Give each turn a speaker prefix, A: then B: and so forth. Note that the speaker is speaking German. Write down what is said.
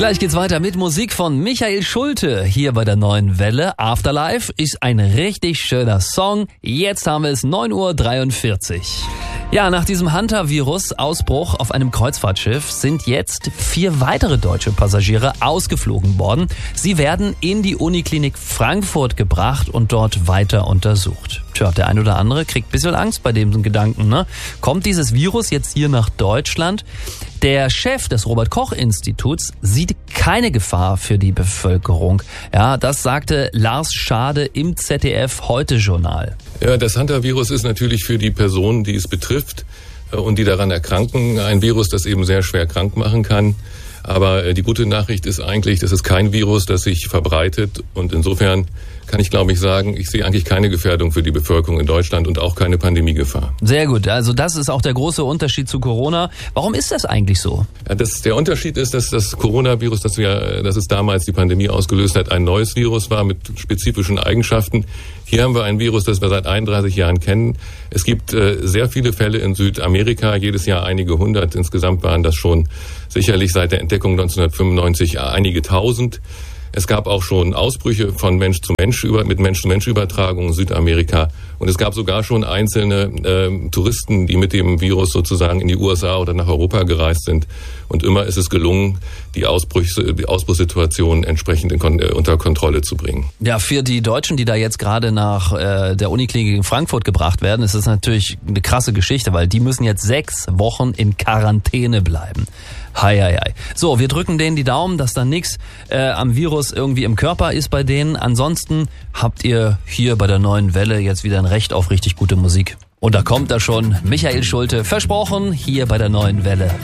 A: Gleich geht's weiter mit Musik von Michael Schulte hier bei der Neuen Welle. Afterlife ist ein richtig schöner Song. Jetzt haben wir es 9:43 Uhr. Ja, nach diesem Hunter-Virus-Ausbruch auf einem Kreuzfahrtschiff sind jetzt 4 weitere deutsche Passagiere ausgeflogen worden. Sie werden in die Uniklinik Frankfurt gebracht und dort weiter untersucht. Tja, der ein oder andere kriegt ein bisschen Angst bei dem Gedanken, ne? Kommt dieses Virus jetzt hier nach Deutschland? Der Chef des Robert-Koch-Instituts sieht keine Gefahr für die Bevölkerung. Ja, das sagte Lars Schade im ZDF-Heute-Journal.
B: Ja, das Hunter-Virus ist natürlich für die Personen, die es betrifft und die daran erkranken, ein Virus, das eben sehr schwer krank machen kann. Aber die gute Nachricht ist eigentlich, das ist kein Virus, das sich verbreitet. Und insofern kann ich, glaube ich, sagen, ich sehe eigentlich keine Gefährdung für die Bevölkerung in Deutschland und auch keine Pandemiegefahr.
A: Sehr gut. Also das ist auch der große Unterschied zu Corona. Warum ist das eigentlich so?
B: Ja, der Unterschied ist, dass das Coronavirus, das es damals die Pandemie ausgelöst hat, ein neues Virus war mit spezifischen Eigenschaften. Hier haben wir ein Virus, das wir seit 31 Jahren kennen. Es gibt sehr viele Fälle in Südamerika, jedes Jahr einige hundert. Insgesamt waren das schon sicherlich seit der Entdeckung 1995 einige tausend. Es gab auch schon Ausbrüche von Mensch zu Mensch mit Mensch-zu-Mensch-Übertragung in Südamerika. Und es gab sogar schon einzelne Touristen, die mit dem Virus sozusagen in die USA oder nach Europa gereist sind. Und immer ist es gelungen, die Ausbruchssituation entsprechend unter Kontrolle zu bringen.
A: Ja, für die Deutschen, die da jetzt gerade nach der Uniklinik in Frankfurt gebracht werden, ist das natürlich eine krasse Geschichte, weil die müssen jetzt 6 Wochen in Quarantäne bleiben. Hei. So, wir drücken denen die Daumen, dass da nichts am Virus irgendwie im Körper ist bei denen. Ansonsten habt ihr hier bei der Neuen Welle jetzt wieder ein Recht auf richtig gute Musik. Und da kommt er schon, Michael Schulte, versprochen, hier bei der Neuen Welle.